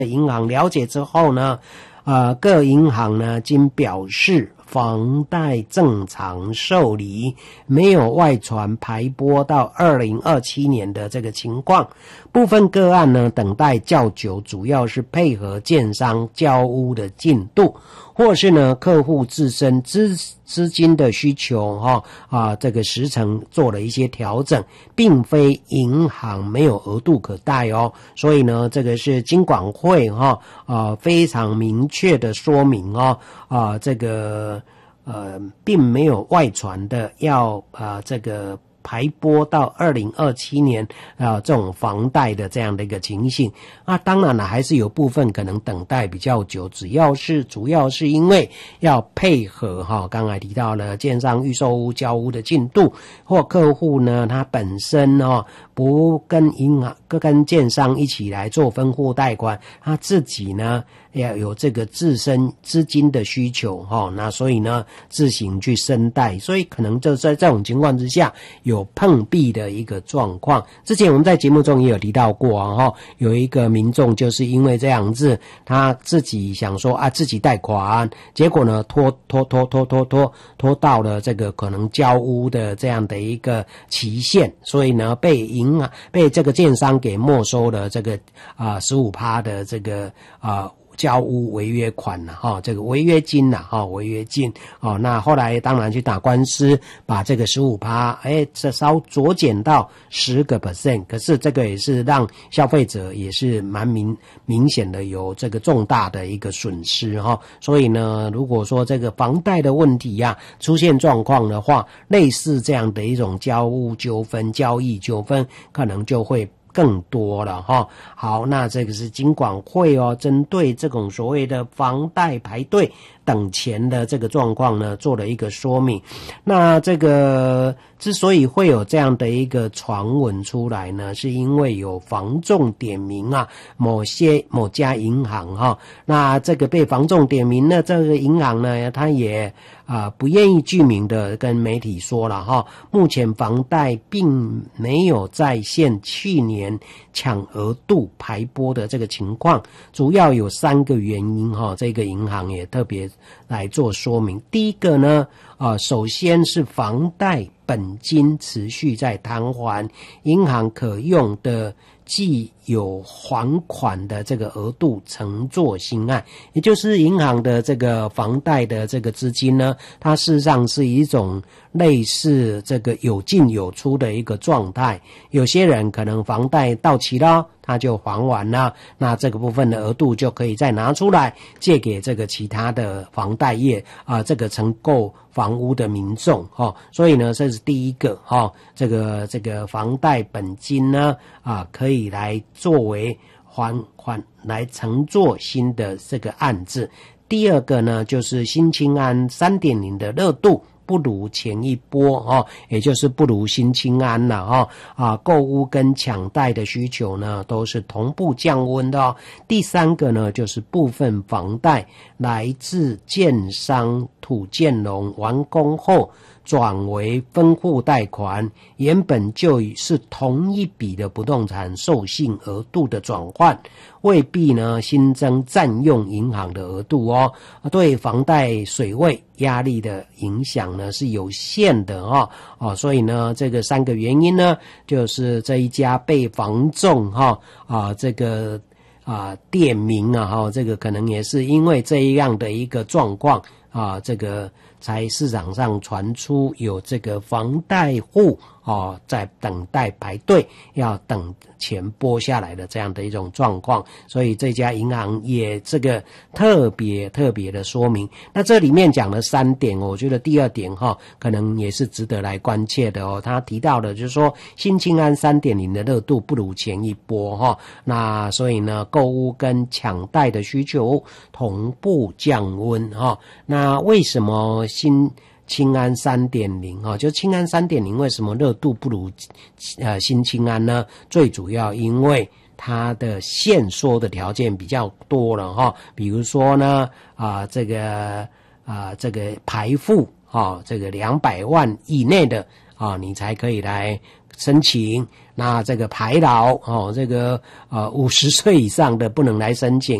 银行了解之后呢，各银行呢均表示房贷正常受理，没有外传排拨到2027年的这个情况。部分个案呢等待较久，主要是配合建商交屋的进度，或是呢客户自身资金的需求这个时程做了一些调整，并非银行没有额度可贷哦。所以呢这个是金管会非常明确的说明这个并没有外传的要这个排拨到2027年这种房贷的这样的一个情形。当然了，还是有部分可能等待比较久，主要是因为要配合刚才提到了建商预售屋交屋的进度，或客户呢他本身不跟银行跟建商一起来做分户贷款，他自己呢要有这个自身资金的需求那所以呢自行去申贷，所以可能就在这种情况之下有碰壁的一个状况。之前我们在节目中也有提到过有一个民众就是因为这样子，他自己想说自己贷款，结果呢拖到了这个可能交屋的这样的一个期限，所以呢被这个建商给没收了这个15% 的这个交屋违约款这个违约金违约金那后来当然去打官司，把这个15%这稍酌减到10%，可是这个也是让消费者也是蛮明显的有这个重大的一个损失所以呢，如果说这个房贷的问题出现状况的话，类似这样的一种交易纠纷可能就会更多了好，那这个是金管会针对这种所谓的房贷排队等钱的这个状况呢做了一个说明。那这个之所以会有这样的一个传闻出来呢，是因为有房仲点名某家银行那这个被房仲点名的这个银行呢，他也不愿意具名的跟媒体说了目前房贷并没有再现去年抢额度排拨的这个情况，主要有3个原因这个银行也特别来做说明。第一个呢首先是房贷本金持续在摊还，银行可用的既有还款的这个额度承做新案，也就是银行的这个房贷的这个资金呢，它事实上是一种类似这个有进有出的一个状态。有些人可能房贷到期了，他就还完了，那这个部分的额度就可以再拿出来借给这个其他的房贷业这个承购房屋的民众所以呢这是第一个这个房贷本金呢可以来作为还款来承做新的这个案子。第二个呢就是新青安 3.0 的热度不如前一波也就是不如新青安了购屋跟抢贷的需求呢都是同步降温的第三个呢就是部分房贷来自建商土建融完工后转为分户贷款，原本就是同一笔的不动产授信额度的转换，未必呢新增占用银行的额度对房贷水位压力的影响呢是有限的所以呢这个3个原因呢就是这一家被房仲这个点名这个可能也是因为这样的一个状况这个才市场上传出有这个房贷户在等待排队要等钱拨下来的这样的一种状况，所以这家银行也这个特别的说明。那这里面讲了3点我觉得第2点可能也是值得来关切的他提到的就是说新青安 3.0 的热度不如前一波那所以呢购屋跟抢贷的需求同步降温那为什么新青安 3.0 就青安 3.0 为什么热度不如新青安呢？最主要因为它的限缩的条件比较多了比如说呢这个排付这个200万以内的你才可以来申请。那这个排劳这个50岁以上的不能来申请。